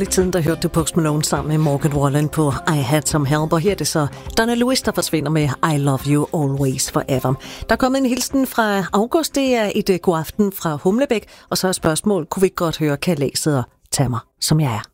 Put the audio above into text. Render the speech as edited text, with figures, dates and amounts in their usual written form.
lidt tiden, der hørte du Post Malone sammen med Morgan Wallen på I Had Some Help, og her er det så Donna Lewis, der forsvinder med I Love You Always Forever. Der er kommet en hilsen fra August, det er et god aften fra Humlebæk, og så er spørgsmål, kunne vi ikke godt høre, kan jeg læse og tage mig, som jeg er?